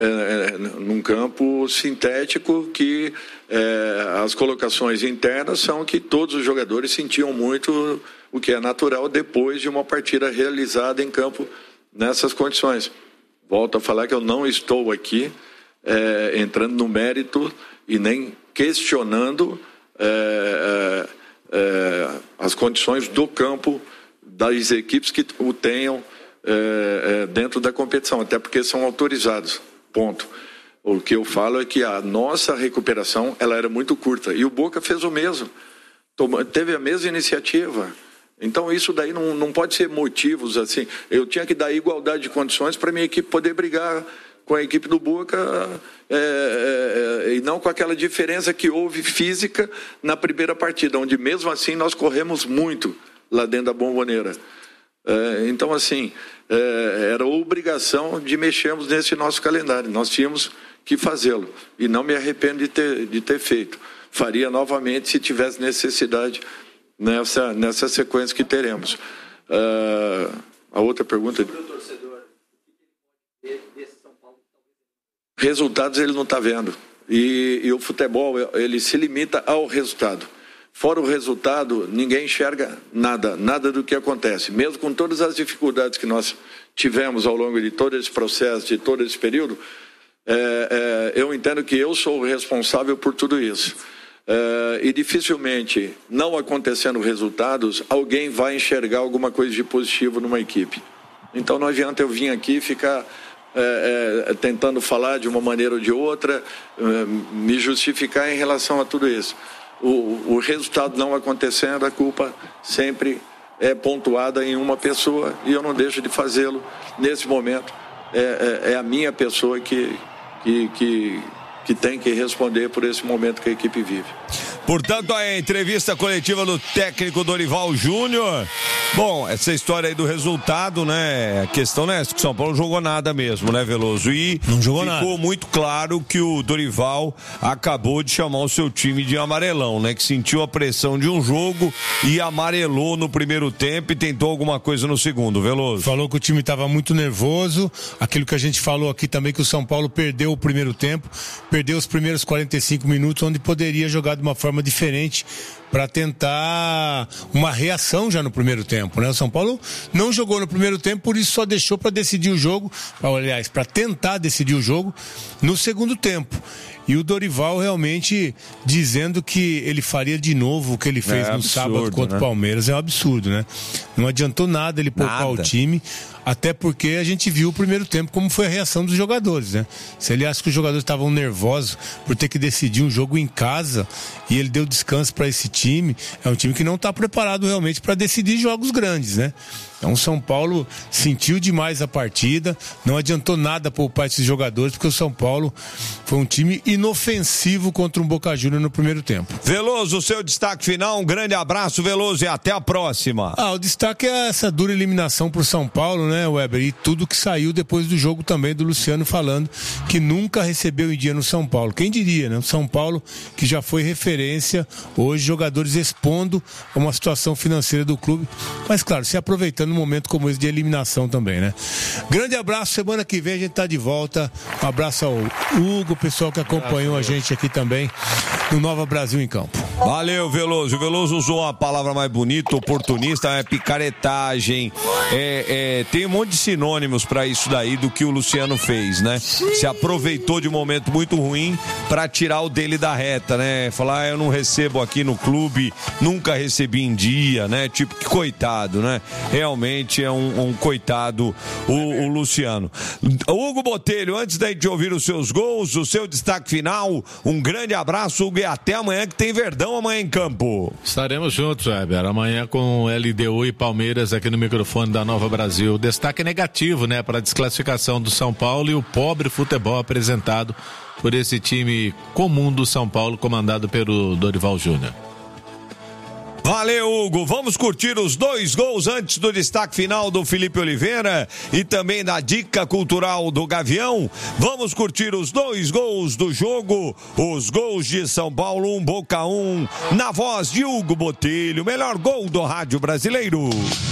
num campo sintético que as colocações internas são que todos os jogadores sentiam muito, o que é natural depois de uma partida realizada em campo nessas condições. Volto a falar que eu não estou aqui entrando no mérito e nem questionando as condições do campo das equipes que o tenham dentro da competição, até porque são autorizados. Ponto. O que eu falo é que a nossa recuperação ela era muito curta e o Boca fez o mesmo, teve a mesma iniciativa. Então isso daí não pode ser motivos assim. Eu tinha que dar igualdade de condições para minha equipe poder brigar com a equipe do Boca e não com aquela diferença que houve física na primeira partida, onde mesmo assim nós corremos muito lá dentro da Bombonera. Então assim, era obrigação de mexermos nesse nosso calendário, nós tínhamos que fazê-lo e não me arrependo de ter feito. Faria novamente se tivesse necessidade nessa sequência que teremos. A outra pergunta... Resultados ele não está vendo e o futebol ele se limita ao resultado. Fora o resultado, ninguém enxerga nada do que acontece. Mesmo com todas as dificuldades que nós tivemos ao longo de todo esse processo, de todo esse período, eu entendo que eu sou o responsável por tudo isso. E dificilmente, não acontecendo resultados, alguém vai enxergar alguma coisa de positivo numa equipe. Então não adianta eu vir aqui e ficar tentando falar de uma maneira ou de outra, me justificar em relação a tudo isso. O resultado não acontecendo, a culpa sempre é pontuada em uma pessoa e eu não deixo de fazê-lo nesse momento. É a minha pessoa que tem que responder por esse momento que a equipe vive. Portanto, a entrevista coletiva do técnico Dorival Júnior. Bom, essa história aí do resultado, né? A questão não é essa, que o São Paulo não jogou nada mesmo, né, Veloso? E não jogou nada. Ficou muito claro que o Dorival acabou de chamar o seu time de amarelão, né? Que sentiu a pressão de um jogo e amarelou no primeiro tempo e tentou alguma coisa no segundo, Veloso. Falou que o time estava muito nervoso, aquilo que a gente falou aqui também, que o São Paulo perdeu o primeiro tempo, perdeu os primeiros 45 minutos, onde poderia jogar de uma forma diferente para tentar uma reação já no primeiro tempo, né? O São Paulo não jogou no primeiro tempo, por isso só deixou para decidir o jogo, aliás, para tentar decidir o jogo no segundo tempo. E o Dorival realmente dizendo que ele faria de novo o que ele fez no sábado contra o Palmeiras. É um absurdo, né? Não adiantou nada ele poupar o time, até porque a gente viu o primeiro tempo como foi a reação dos jogadores, né? Se ele acha que os jogadores estavam nervosos por ter que decidir um jogo em casa e ele deu descanso para esse time, é um time que não está preparado realmente para decidir jogos grandes, né? Então o São Paulo sentiu demais a partida, não adiantou nada poupar esses jogadores, porque o São Paulo foi um time inofensivo contra um Boca Juniors no primeiro tempo. Veloso, o seu destaque final, um grande abraço, Veloso, e até a próxima. O destaque é essa dura eliminação pro São Paulo, né, Weber? E tudo que saiu depois do jogo também do Luciano falando que nunca recebeu em dia no São Paulo. Quem diria, né? O São Paulo que já foi referência, hoje jogadores expondo uma situação financeira do clube, mas claro, se aproveitando um momento como esse de eliminação também, né? Grande abraço, semana que vem a gente tá de volta. Um abraço ao Hugo, pessoal que acompanhou a gente aqui também no Nova Brasil em Campo. Valeu, Veloso. O Veloso usou a palavra mais bonita, oportunista, é picaretagem. Tem um monte de sinônimos pra isso daí do que o Luciano fez, né? Se aproveitou de um momento muito ruim pra tirar o dele da reta, né? Falar, eu não recebo aqui no clube, nunca recebi em dia, né? Tipo, que coitado, né? Realmente é um coitado o Luciano. Hugo Botelho, antes da gente ouvir os seus gols, o seu destaque final, um grande abraço, Hugo, e até amanhã que tem Verdão amanhã em campo. Estaremos juntos, Weber, amanhã com LDU e Palmeiras aqui no microfone da Nova Brasil. Destaque negativo, né, para a desclassificação do São Paulo e o pobre futebol apresentado por esse time comum do São Paulo, comandado pelo Dorival Júnior. Valeu, Hugo. Vamos curtir os 2 gols antes do destaque final do Felipe Oliveira e também da dica cultural do Gavião. Vamos curtir os 2 gols do jogo, os gols de São Paulo, Boca 1, na voz de Hugo Botelho, melhor gol do rádio brasileiro.